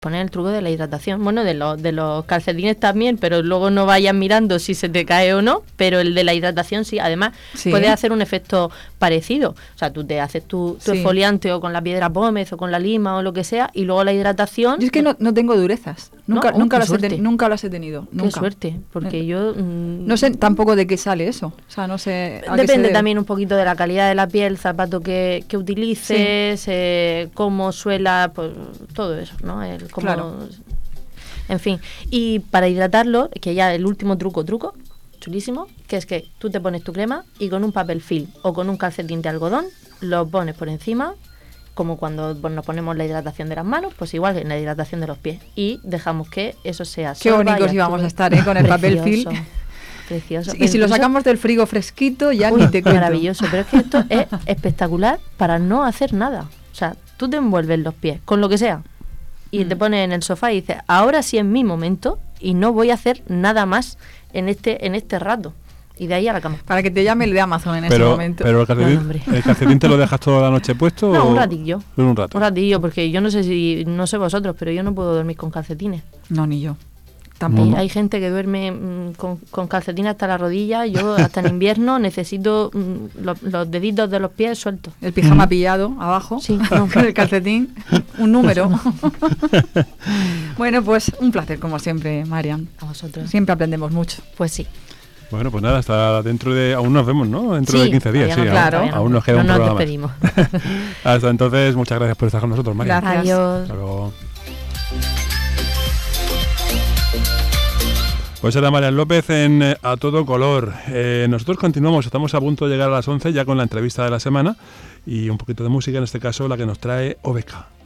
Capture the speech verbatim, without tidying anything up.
poner el truco de la hidratación. Bueno, de los de los calcetines también, pero luego no vayas mirando si se te cae o no, pero el de la hidratación sí. Además, sí. puede hacer un efecto parecido. O sea, tú te haces tu, tu sí. exfoliante o con la piedra pómez o con la lima o lo que sea, y luego la hidratación... Yo es que no, no tengo durezas. Nunca, ¿no? nunca, oh, las he ten, nunca las he tenido. Qué nunca. suerte, porque eh, yo... Mmm, no sé tampoco de qué sale eso. O sea, no sé... Depende también un poquito de la calidad de la piel, zapato que, que utilices, sí. eh, cómo suela, pues todo eso, ¿no? El cómo... Claro. En fin, y para hidratarlo, que ya el último truco, truco, chulísimo, que es que tú te pones tu crema y con un papel film o con un calcetín de algodón lo pones por encima, como cuando pues, nos ponemos la hidratación de las manos, pues igual que en la hidratación de los pies, y dejamos que eso sea Qué bonitos íbamos a estar, ¿eh? Con el papel film. Precioso. Y si lo sacamos del frigo fresquito, ya Uy, ni te cuento. Maravilloso, pero es que esto es espectacular para no hacer nada. O sea, tú te envuelves los pies con lo que sea y mm. te pones en el sofá y dices, ahora sí es mi momento y no voy a hacer nada más en este en este rato. Y de ahí a la cama. Para que te llame el de Amazon en pero, ese momento. Pero el calcetín, no, ¿el calcetín te lo dejas toda la noche puesto? No, o? un ratillo. Un rato. Un ratillo, porque yo no sé si, no sé vosotros, pero yo no puedo dormir con calcetines. No, ni yo. Tampoco. Hay gente que duerme mmm, con, con calcetines hasta la rodilla. Yo hasta en invierno necesito mmm, lo, los deditos de los pies sueltos. El pijama mm. pillado abajo. Sí, no. Con el calcetín. Un número. Bueno, pues un placer como siempre, Marian. A vosotros. Siempre aprendemos mucho. Pues sí. Bueno, pues nada, hasta dentro de... Aún nos vemos, ¿no? Dentro sí, de quince días, sí. No, claro. Aún, aún nos queda no un nos programa despedimos. Hasta entonces, muchas gracias por estar con nosotros, Marian. Gracias. Adiós. Hasta luego. Pues era Marian López en eh, A Todo Color. Eh, nosotros continuamos, estamos a punto de llegar a las once ya con la entrevista de la semana y un poquito de música, en este caso la que nos trae Obeca.